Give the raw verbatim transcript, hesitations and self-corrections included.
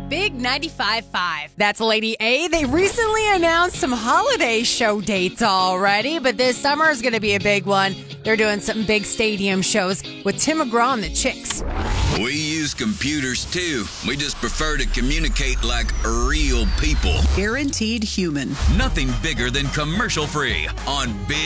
Big ninety-five point five. That's Lady A. They recently announced some holiday show dates already, but this summer is going to be a big one. They're doing some big stadium shows with Tim McGraw and the Chicks. We use computers too. We just prefer to communicate like real people. Guaranteed human. Nothing bigger than commercial free on Big